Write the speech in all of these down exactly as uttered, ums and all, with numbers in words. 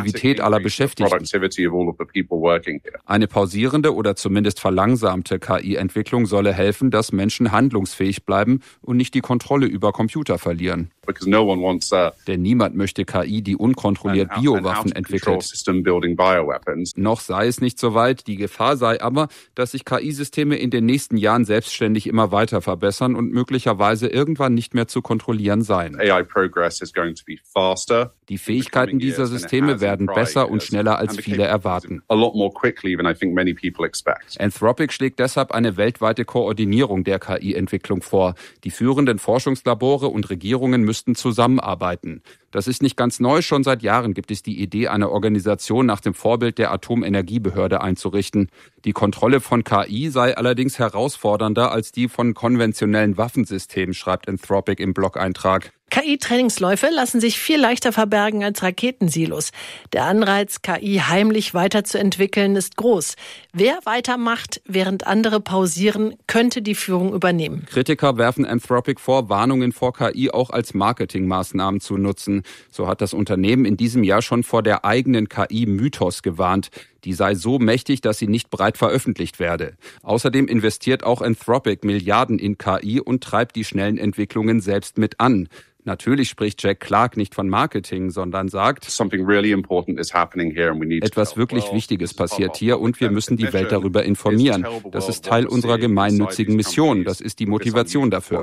Produktivität aller Beschäftigten. Eine pausierende oder zumindest verlangsamte K I-Entwicklung solle helfen, dass Menschen handlungsfähig bleiben und nicht die Kontrolle über Computer verlieren. Denn niemand möchte K I, die unkontrolliert Biowaffen entwickelt. Noch sei es nicht so weit, die Gefahr sei aber, dass sich K I-Systeme in den nächsten Jahren selbstständig immer weiter verbessern und möglicherweise irgendwann nicht mehr zu kontrolliuen seien. Die Fähigkeiten dieser Systeme werden besser und schneller als viele erwarten. Anthropic schlägt deshalb eine weltweite Koordinierung der K I-Entwicklung vor. Die führenden Forschungslabore und Regierungen müssten zusammenarbeiten. Das ist nicht ganz neu. Schon seit Jahren gibt es die Idee, eine Organisation nach dem Vorbild der Atomenergiebehörde einzurichten. Die Kontrolle von K I sei allerdings herausfordernder als die von konventionellen Waffensystemen, schreibt Anthropic im Blog-Eintrag. K I-Trainingsläufe lassen sich viel leichter verbergen als Raketensilos. Der Anreiz, K I heimlich weiterzuentwickeln, ist groß. Wer weitermacht, während andere pausieren, könnte die Führung übernehmen. Kritiker werfen Anthropic vor, Warnungen vor K I auch als Marketingmaßnahmen zu nutzen. So hat das Unternehmen in diesem Jahr schon vor der eigenen K I-Mythos gewarnt. Die sei so mächtig, dass sie nicht breit veröffentlicht werde. Außerdem investiert auch Anthropic Milliarden in K I und treibt die schnellen Entwicklungen selbst mit an. Natürlich spricht Jack Clark nicht von Marketing, sondern sagt, etwas wirklich Wichtiges passiert hier und wir müssen die Welt darüber informieren. Das ist Teil unserer gemeinnützigen Mission. Das ist die Motivation dafür.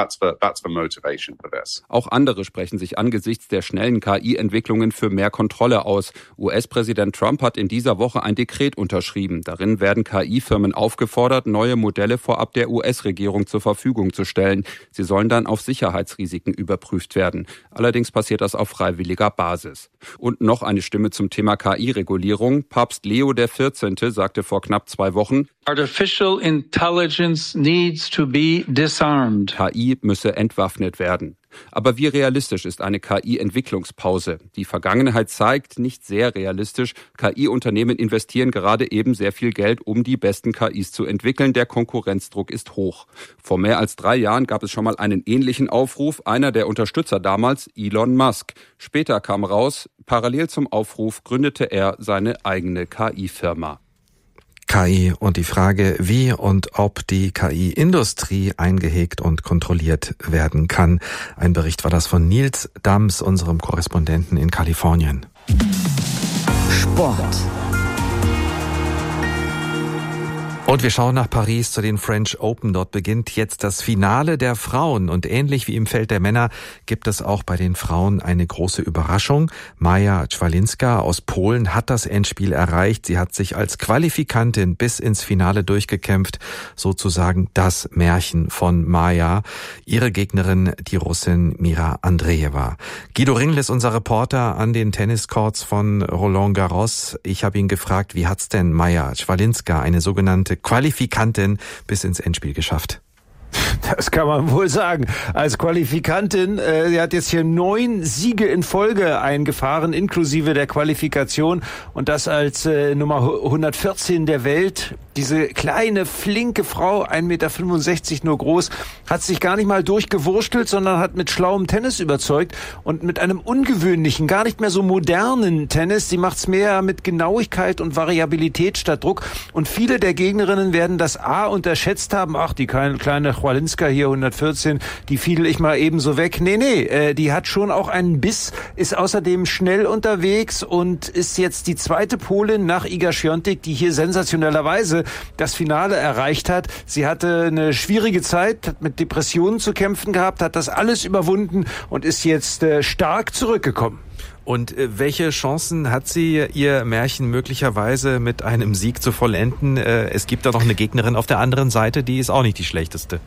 Auch andere sprechen sich angesichts der schnellen K I-Entwicklungen für mehr Kontrolle aus. U S-Präsident Trump hat in dieser Woche ein Dekret unterschrieben. Darin werden K I-Firmen aufgefordert, neue Modelle vorab der U S-Regierung zur Verfügung zu stellen. Sie sollen dann auf Sicherheitsrisiken überprüfen werden. Allerdings passiert das auf freiwilliger Basis. Und noch eine Stimme zum Thema K I-Regulierung. Papst Leo der vierzehnte sagte vor knapp zwei Wochen, Artificial Intelligence needs to be disarmed. K I müsse entwaffnet werden. Aber wie realistisch ist eine K I-Entwicklungspause? Die Vergangenheit zeigt, nicht sehr realistisch. K I-Unternehmen investieren gerade eben sehr viel Geld, um die besten K Is zu entwickeln. Der Konkurrenzdruck ist hoch. Vor mehr als drei Jahren gab es schon mal einen ähnlichen Aufruf. Einer der Unterstützer damals, Elon Musk. Später kam raus, parallel zum Aufruf gründete er seine eigene K I-Firma. K I und die Frage, wie und ob die K I-Industrie eingehegt und kontrolliert werden kann. Ein Bericht war das von Nils Dams, unserem Korrespondenten in Kalifornien. Sport. Und wir schauen nach Paris zu den French Open. Dort beginnt jetzt das Finale der Frauen. Und ähnlich wie im Feld der Männer gibt es auch bei den Frauen eine große Überraschung. Maja Czwalinska aus Polen hat das Endspiel erreicht. Sie hat sich als Qualifikantin bis ins Finale durchgekämpft. Sozusagen das Märchen von Maja. Ihre Gegnerin, die Russin Mira Andreeva. Guido Ringl ist unser Reporter an den Tenniscourts von Roland Garros. Ich habe ihn gefragt, wie hat's denn Maja Czwalinska, eine sogenannte Qualifikantin, bis ins Endspiel geschafft? Das kann man wohl sagen. Als Qualifikantin, äh, sie hat jetzt hier neun Siege in Folge eingefahren, inklusive der Qualifikation. Und das als äh, Nummer hundertvierzehn der Welt. Diese kleine, flinke Frau, ein Meter fünfundsechzig nur groß, hat sich gar nicht mal durchgewurstelt, sondern hat mit schlauem Tennis überzeugt und mit einem ungewöhnlichen, gar nicht mehr so modernen Tennis. Sie macht's mehr mit Genauigkeit und Variabilität statt Druck. Und viele der Gegnerinnen werden das A unterschätzt haben. Ach, die kleine, kleine Czwalinska hier, hundertvierzehn, die fiedel ich mal ebenso weg. Nee, nee, äh, die hat schon auch einen Biss, ist außerdem schnell unterwegs und ist jetzt die zweite Polin nach Iga Świątek, die hier sensationellerweise das Finale erreicht hat. Sie hatte eine schwierige Zeit, hat mit Depressionen zu kämpfen gehabt, hat das alles überwunden und ist jetzt äh, stark zurückgekommen. Und äh, welche Chancen hat sie, ihr Märchen möglicherweise mit einem Sieg zu vollenden? Äh, es gibt da noch eine Gegnerin auf der anderen Seite, die ist auch nicht die schlechteste.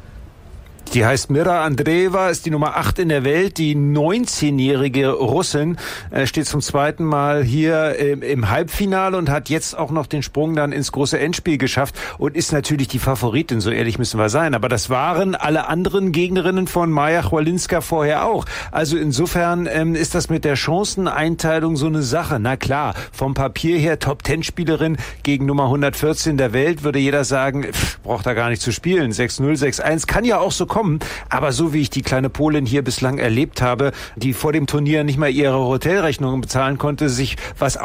Die heißt Mira Andreeva, ist die Nummer acht in der Welt. Die neunzehnjährige Russin äh, steht zum zweiten Mal hier äh, im Halbfinale und hat jetzt auch noch den Sprung dann ins große Endspiel geschafft und ist natürlich die Favoritin, so ehrlich müssen wir sein. Aber das waren alle anderen Gegnerinnen von Maja Czwalinska vorher auch. Also insofern ähm, ist das mit der Chanceneinteilung so eine Sache. Na klar, vom Papier her Top-Ten-Spielerin gegen Nummer hundertvierzehn der Welt, würde jeder sagen, pff, braucht da gar nicht zu spielen. sechs null, sechs eins, kann ja auch so kommen. Aber so wie ich die kleine Polin hier bislang erlebt habe, die vor dem Turnier nicht mal ihre Hotelrechnungen bezahlen konnte, sich was